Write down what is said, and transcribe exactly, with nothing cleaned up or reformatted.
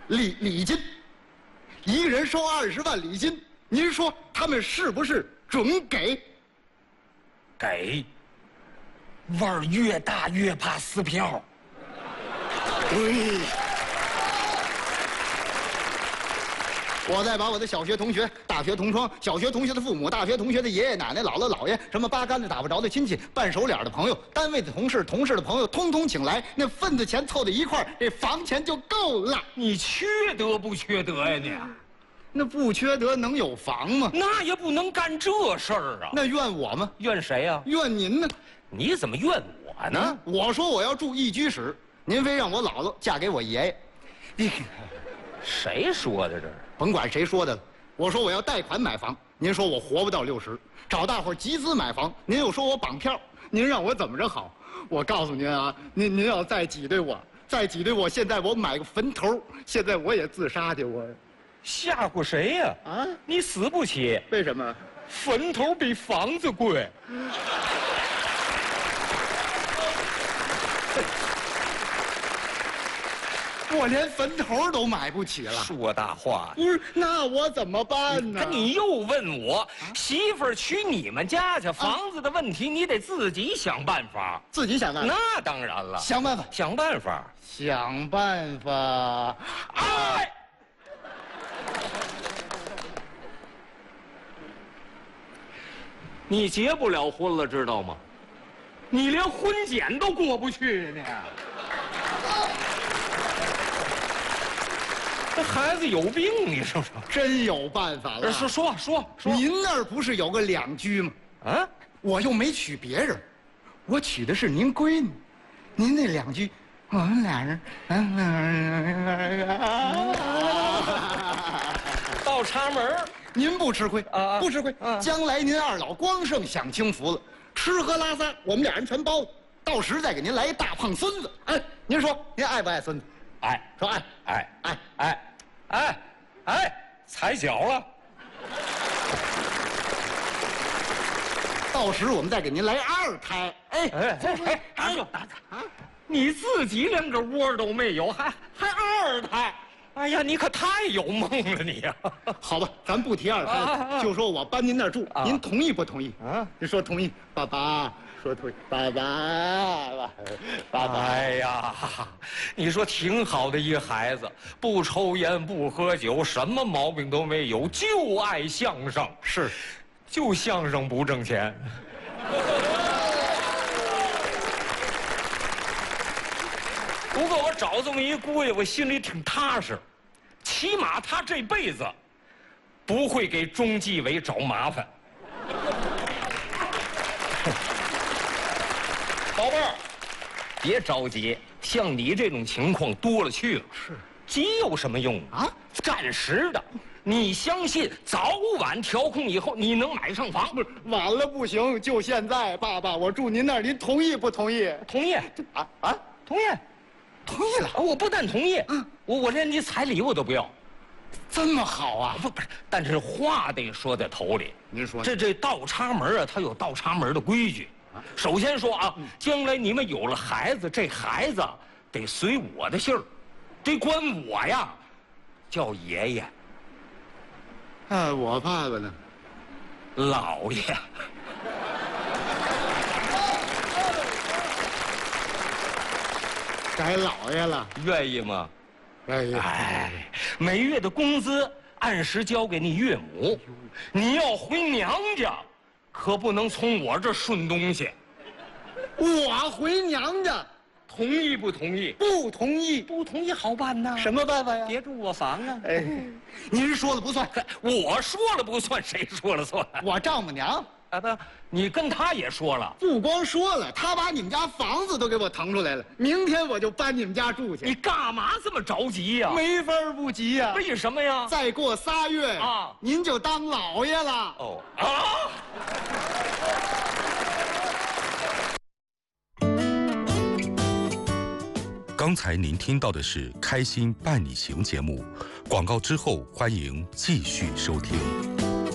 礼礼金，一个人收二十万礼金，您说他们是不是准给？ 给。腕儿越大越怕撕票。 对。我再把我的小学同学、大学同窗、小学同学的父母、大学同学的爷爷奶奶、姥姥姥爷，什么八竿子打不着的亲戚、半熟脸的朋友、单位的同事、同事的朋友，通通请来，那份子钱凑在一块儿，这房钱就够了。 你缺德不缺德呀你？ 那不缺德能有房吗？ 那也不能干这事儿啊！ 那怨我吗？ 怨谁呀？ 怨您呢？ 你怎么怨我呢？ 我说我要住一居室，您非让我姥姥嫁给我爷爷。你谁说的这？ 甭管谁说的了，我说我要贷款买房，您说我活不到六十；找大伙集资买房，您又说我绑票，您让我怎么着好？我告诉您啊，您您要再挤兑我，再挤兑我，现在我买个坟头，现在我也自杀去，我吓唬谁呀？啊，你死不起。 为什么？ 坟头比房子贵。 我连坟头都买不起了， 说大话。 不是，那我怎么办呢？ 你又问我，啊、媳妇儿娶你们家去，房子的问题你得自己想办法， 自己想办法。 那当然了， 想办法， 想办法， 想办法。哎， 你结不了婚了，知道吗？你连婚检都过不去呢。这孩子有病，你说说， 真有办法了。 说说说说， 您那儿不是有个两居吗？啊，我又没娶别人，我娶的是您闺女。您那两居，我们俩人， 倒插门， 您不吃亏啊， 不吃亏。将来您二老光剩享清福了，吃喝拉撒我们俩人全包了。到时再给您来一大胖孙子。哎，您说您爱不爱孙子？ 爱， 说爱， 爱，爱，爱，爱，爱，踩脚了。 到时我们再给您来二胎。哎哎哎哎呦，啊！你自己连个窝都没有，还还二胎？哎呀，你可太有梦了你呀！ 好吧，咱不提二胎了，啊啊、就说我搬您那儿住，啊、您同意不同意？啊，你说同意，爸爸。说同意，爸爸，爸爸， 哎呀，你说挺好的一个孩子，不抽烟不喝酒，什么毛病都没有，就爱相声。 是， 就相声不挣钱。不过我找这么一姑爷，我心里挺踏实，起码他这辈子不会给中纪委找麻烦。宝贝儿，别着急，像你这种情况多了去了。 是， 急有什么用啊？暂时的，你相信早晚调控以后，你能买上房？ 不是，晚了不行，就现在。爸爸，我住您那儿，您同意不同意？ 同意。 啊啊， 同意， 同意了。 我不但同意，嗯，我我连你彩礼我都不要。 这么好啊？ 不不是，但是话得说在头里。 您说， 这这倒插门啊，它有倒插门的规矩。首先说啊，将来你们有了孩子，这孩子得随我的姓儿，得管我呀，叫爷爷。 啊，我爸爸呢？ 老爷。 改老爷了， 愿意吗？ 愿意。 哎，每月的工资按时交给你岳母，你要回娘家。可不能从我这顺东西。 我回娘家， 同意不同意？ 不同意。 不同意好办呐。 什么办法呀？ 别住我房啊！ 哎，您说了不算。 我说了不算，谁说了算？ 我丈母娘。 啊不，你跟他也说了。 不光说了，他把你们家房子都给我腾出来了。明天我就搬你们家住去。 你干嘛这么着急呀？ 没法不急呀。 为什么呀？ 再过仨月啊， 您就当老爷了。 哦啊！ 刚才您听到的是《开心伴你行》节目，广告之后欢迎继续收听。